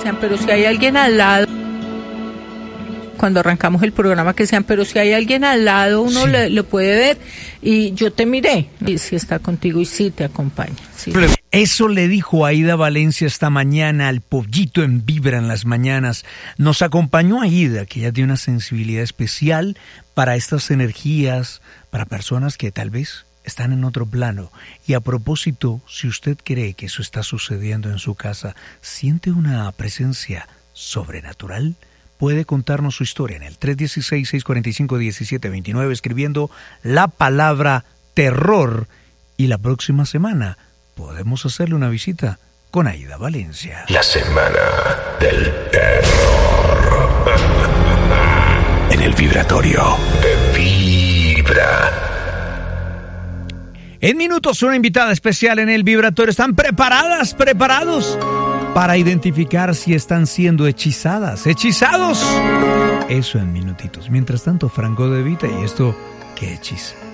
decían, pero si hay alguien al lado, cuando arrancamos el programa, que decían, pero si hay alguien al lado, uno lo puede ver, y yo te miré, y si está contigo y sí te acompaña. Sí. Eso le dijo Aida Valencia esta mañana al Pollito en Vibra en las mañanas. Nos acompañó Aida, que ya tiene una sensibilidad especial para estas energías, para personas que tal vez están en otro plano. Y a propósito, si usted cree que eso está sucediendo en su casa, siente una presencia sobrenatural, puede contarnos su historia en el 316-645-1729 escribiendo la palabra terror, y la próxima semana podemos hacerle una visita con Aida Valencia. La semana del terror en el vibratorio de Vibra. En minutos una invitada especial en el vibratorio. ¿Están preparadas, preparados para identificar si están siendo hechizadas, hechizados? Eso en minutitos. Mientras tanto, Franco De Vita y esto, ¿qué hechiza?